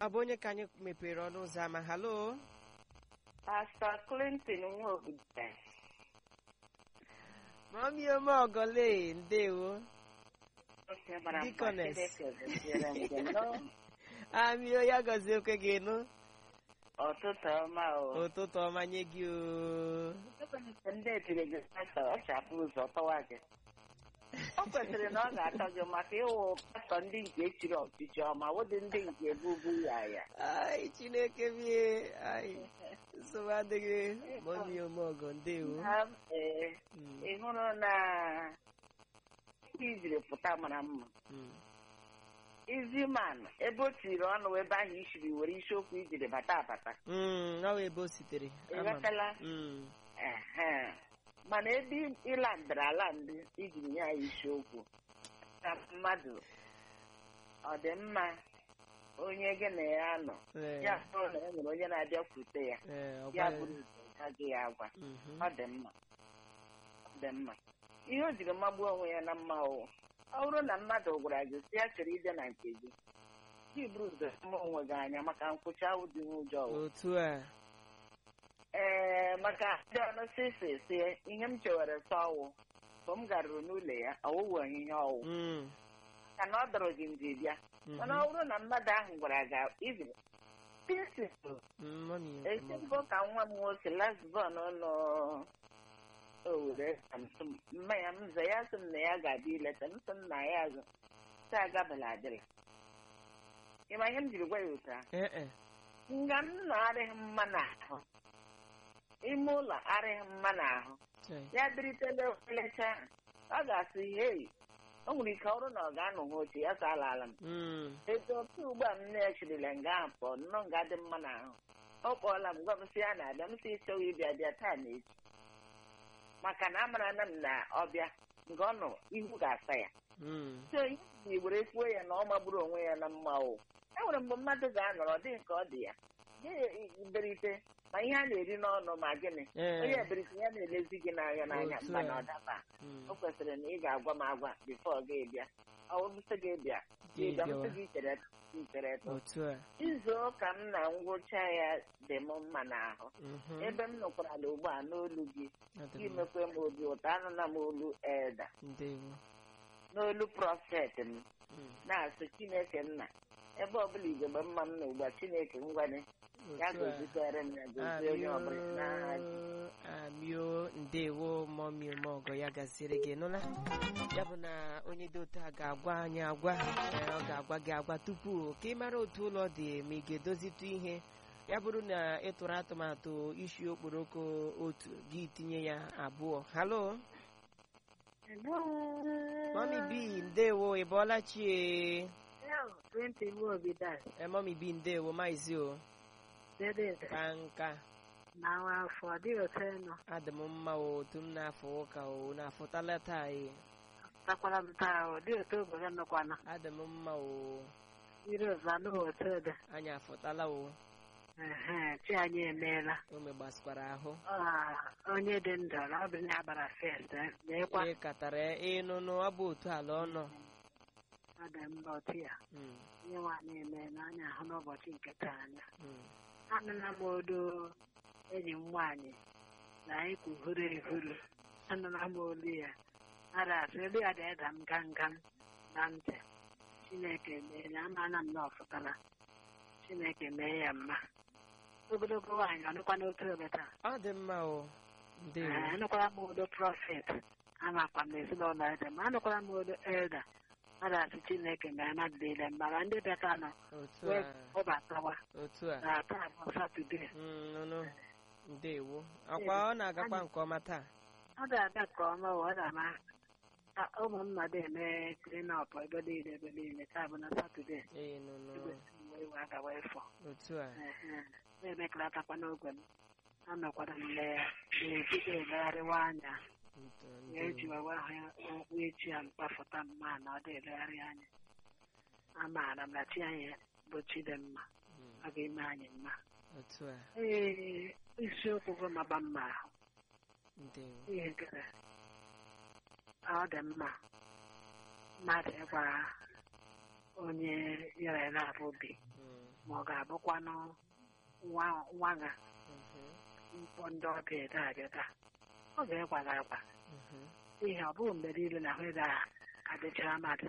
ọ bụ onye ka anyị mepere ọnụ ụzọ ama. Halo, Pastor Clinton Nwobude. mami Omogole, ndewo. Deaconess. Amị ya gọzie okwe gị nụ. Ọtụtụ ọma o. Ụtụtụ ọma nye gị o. Ndị etiri gị pastọ ọ chapụ ụzọ tọwa gị. O kwesịrị na ọ ga-atọ gị maka ịwụ pastọ ndị nke echiri ọchịchị ọma wụdị ndị nke ebubu ya. Ai, Chineke bie. Ai, nsogbu adịghị. Mami Omogo, ndewo. Ị hụrụ na ijiri pụta mara mma. Iziman ebe o tiri ọnụ ebe ahụ ishiri were isiokwu ijiri bata abata. Ọ ebe o sitere. Ịghọtala? Mana ebe ịlandara ala ndị ijiri nye ya isiokwu na mmadụ ọ dị mma onye gị na ya nọ ya bụrụ na e nwere onye na-abịakwute ya ya bụrụ gị ya agwa ọ dị mma ọ dị mma ihe o jiri magbuo onwe ya na mma ọ bụrụ na mmadụ gwara gị si ya chọrọ ide na nke gị gị buru ụzọ ma onwe gị anya maka nkwụcha ụdị ụjọ otu a maka ndị ọnụ si ihe m chewere sọwụ mgbe m garuru n'ụlọ ya ọwụwụ ihe ọwụ ka na ọ dọrọ gị nji bịa mana ọ bụrụ na mmadụ ahụ gwara gị ibi echebụ ka nwa m nwoke lasbon nọ Owere mma ya m ya sị m na ya ga-abịa ileta m sị m na ya azụ si agabala adịla ịma ihe m jiri gwa ya otu ahụ nga m nọ adịghị mma n'ahụ ime ụlọ arịghị mma n'ahụ ya dịrịtela elecha ọ ga-asị hei o nwere ike ọrụ na ọ ga-anọ ha oche ya sa ala m etu otu ugbu a m na-echirila nga ahụ pụọ nnọọ nga dị mma n'ahụ ọ kpọọla m gwa m sị ya na-abịa m sị ịchọghị ịbịa bịa taa na echi maka na amara na m na ọbịa nke ọ nọ ihu ga-asa ya so ihe were kwuo ya na ọ magburu onwe ya na mma o e nwere mgbe mmadụ ga-anọrọ dị nke ọ dị ya berite ma ihe a na-eri n'ọnụ ma gịnị onye eberite ya na-elezi gị n'anya mba na ọdaba o kwesịrị na ị ga-agwa m agwa bifo gị bịa ọwụbụsị gị bịa msị gị chere izu ụka m na ngwụcha ya dị m mma n'ahụ ebe m nụkwarala ugbu a n'olu gị gị mekwe m obi ụtọ anụla m olu elda n'olu prọfet m na-asụ Chineke nna ebe ọbụla igebe mma m na ugbu a Chineke ngwane ya gozitere m ya gozie onye ọbụla n'agha amio ndewo mọmi Omogo ya gaziri gị nụla ya bụ na onye dị otu a ga-agwa anyị agwa ọ ga-agwa gị agwa tupu ka ị mara otu ụlọ dị ma ị ga-edozitụ ihe ya bụrụ na ị tụrụ atụmatụ isi okporoko otu gị tinye ya abụọ. Halo mọmi bi ndewo ị bọọla chie mọmi bi ndewo maizi o ka nka n'afọ dị otu nọ adị m mma otu m na-afọ ụka o na-afụtala taa takwara m taa o dị otu obodo nọkwana adị m mma o iri ụzọ otu dị anyị afụtala o chi anyị emeela o megbasikwara ahụ onye dị ndụ na ọ bụ na agbara fest na-ekwa ị katara ịnụnụ ọ bụ otu ala ọnọ ọ dị mba otu ya ihe nwa na-eme n'anya ahụ n'ụbọchị nke taa anya anụla m olu enyi m nwaanyị na anyị kwuhuru ehuru anụla m olu ya arasị olu ya da-eda m gangam na ntị Chineke mee ya amana m na ọfụtara Chineke mee ya mma ogologo nwaanyị ọnụkwa n'otu ebe taa ọ dị mma o anụkwara m olu prọfet amakwa m ezinụlọ ede ma anụkwara m olu elda arasị Chineke mee mmadụ niile mara ndị bịata nọ wee ụbatawa na taa bụ Satọde ndewo akwa ọ na-agakwa nke ọma taa ọ ga-aga nke ọma ọ na-ama ụmụ mmadụ eme klinọp ebe niile taa bụ na Satọde agawa ịfọ na-emeklatakwa n'ogwe m anọkwara m n'etiti elegharịwa anya ejiwawa ahụ okwu echi ya mkpafụta mma na ọ dị elegharị anya amaara m na chi anyị bụ chi dị mma ọ ga-eme anyị mma isiokwu bụ maba mma ahụ ihe nkere ọ dị mma mmadụ ịgwa onye nyere na-abụ obi ma ọ ga-abụkwanụ nwa ga mkpọ ndị ọbịa ede abịa taa ọ ga-ekwaga akwa ihe ọ bụghị mgbe niile na ahụ ede adịchara mmadụ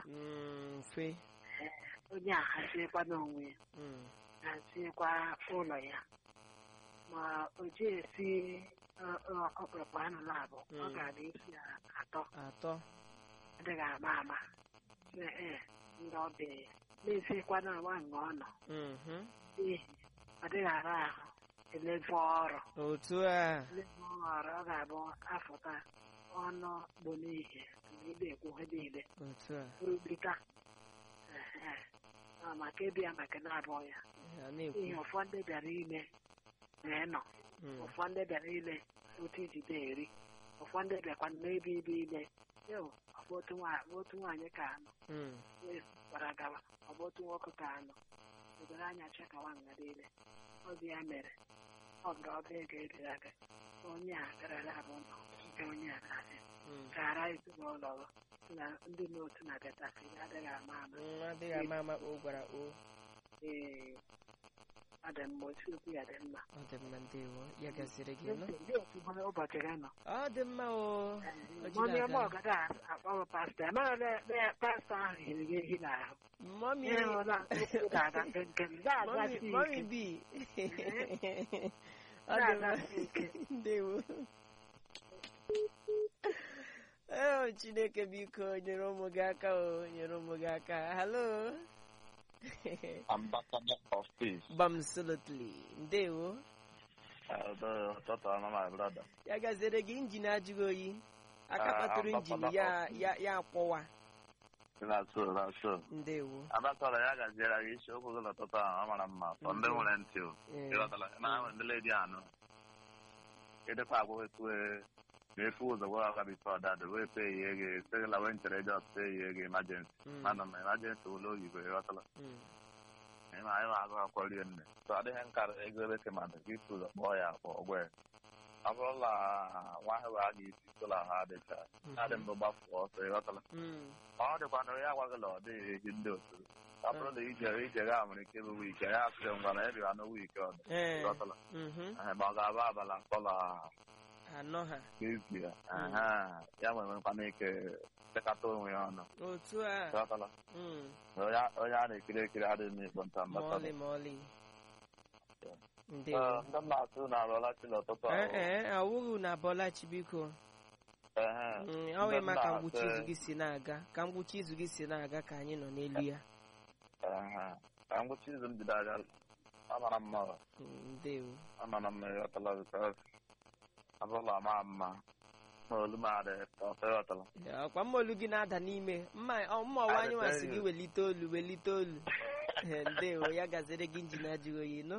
onye a haziekwa n'onwe ya haziekwa ụlọ ya ma o ji esi ọkpụrụkpụ anụ labụ ọ ga-adị isi atọ adịghị ama ama ndị ọbịa ya na-esikwa na nwa nga ọ nọ n'ihi ọ dịghị ara ahụ elevu ọrụ otu a elevu ọrụ ọ ga-abụ afụta ọnụ bụ n'ihe ebe ekwu ihe niile rubika maka ịbịa maka na-abụọ ya ihe ụfọdụ bịara ile na-enọ ụfọdụ bịara ile otu ijide eri ụfọdụ bịakwa n'ebe ibe ile otu nwaanyị ka anọ gwara gawa ọ bụ otu nwoke ka anọ edoro anya chekawa nga niile ọ bụ ya mere ọ bụrụ ọba ego ebiri aga onye a garara abụ nọ nke onye a na-abịa gara ezinụlọ na ndị n'otu na-abịatasị adịghị ama ama o gwara o ee ọ dị mma otu okwu ya dị mma ọ dị mma ndewo ya gaziri gị nọ ụbọchị gị nọ ọ dị mma o mọmị ọma ọgada akpọrọ pastọ amaghị na pastọ ahụ hiri gị ehi n'ahụ mọmị bi ọ dị mma ndewo Chineke biko nyere ụmụ gị aka o nyere ụmụ gị aka hello Ambassador of Peace. Absolutely. Ndewo. My brother. Ya gazere gị injin ajụghị oyi. Aka kpatụrụ injin ya akwọwa. That's so. Ndewo. Ambassador ya gazere gị isi okwu gị n'ụtụtụ ahụ amara mma. Ndị nwere ntị o. Ịghọtala na ahụ ndị lady anụ. Ịdịkwa agwụ na-efu ụzọ gwa aka bifo dada wee pee ihe gị segala wee nchere just pee ihe gị emergency mana ma emergency ụlọ oyibo ịghọtala ịma anyị ma agụ akwọ rie nne so adịghị nkara ego ebe ke mmadụ gị isi ụzọ kpọọ ya akpọ ọgwụ ya ọ bụrụla nwa ahụ a ga-esi sola ha adịcha adị mbụ gbafuo ọsọ ịghọtala ọ dịkwa na ya agwaghịla ọ dịghị eji ndị otu ọ bụrụ na ije ga nwere ike bụ wiike ya asịrị ngwa na ebira na wiike ọdụ ịghọtala ma ọ ga-abụ abala nkọla anọ ha ya nwekwana ike tekata onwe ya ọnụ otu a onye a na-ekiri ekiri adịghị n'ikpo nta maọlị ndị nna atụ na abọlachi n'ụtụtụ awụghị na abọlachi biko ọ wee maka mgbuchi izu gị si na-aga ka mgbuchi izu gị si na-aga ka anyị nọ n'elu ya ka mgbuchi izu m jide anya amara mma ndewo amara mma ịghọtala bikos abụla ma mma olu m adị ọtọtọla ọkwa mma olu gị na-ada n'ime mma ọwa anyị nwasị gị welite olu ndewo ya gazere gị injin ajụghị oyi nụ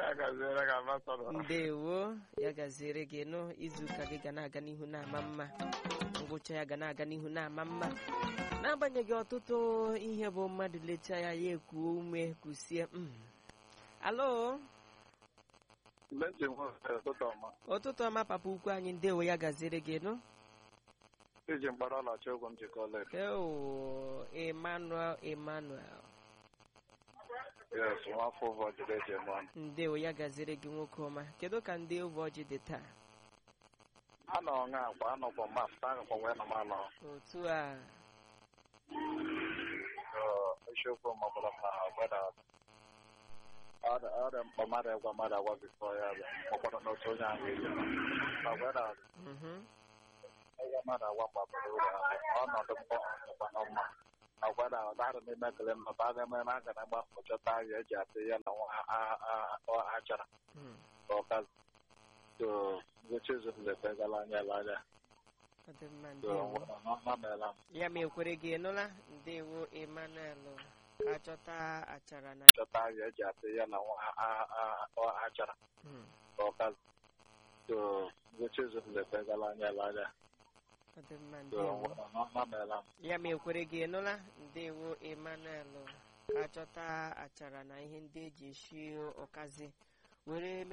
ndewo ya gazere gị nụ izuụka gị ga na-aga n'ihu na-ama mma ngwụcha ya ga na-aga n'ihu na-ama mma n'agbanyeghị ọtụtụ ihe bụ mmadụ lechaa ya ekuo ume kusie alo ụtụtụ ọma papa ukwu anyị ndewo ya gaziri gị nụ iji mgbara ọlachi ogwu m jikọla Emmanuel yes nwafọ ụbọchị eji eme ọnụ ndewo ya gaziri gị nwoke ọma kedu ka ndị ụbọchị dị taa anọ ọṅa agba anọkwa mafta agakwa wee nọ malọ otu a isiokwu magbara m na agwada ọ dị mkpa mmadụ ịgwa mmadụ agwa bifọ ya bụ ọkwado n'otu onye ahụ eji na gwada ịgwa mmadụ agwa mgbabara ụlọ ọnọdụ mkpọ ọkwa n'ọma agwada ọdara n'ime ekele nnọta a ga-eme na aga na mgbafọ chọta ahịa eji atụ ya na nwa achara ọkazi so gochi izu nleta gala anya anya ya ma ekwere gị nụla ndewo Emmanuel ka chọta achara na chọta ahịa eji atụ ya na nwa achara ọkazi so gochi izu nleta gala anya anya ya ma ekwere gị nụla ndewo Emmanuel ka chọta achara na ihe ndị eji esi ọkazi were